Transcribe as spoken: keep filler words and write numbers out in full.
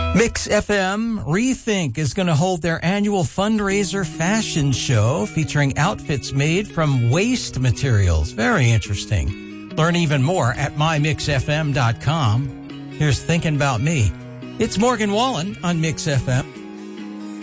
Mix F M Rethink is going to hold their annual fundraiser fashion show featuring outfits made from waste materials. Very interesting. Learn even more at my mix f m dot com. Here's Thinking About Me. It's Morgan Wallen on Mix F M.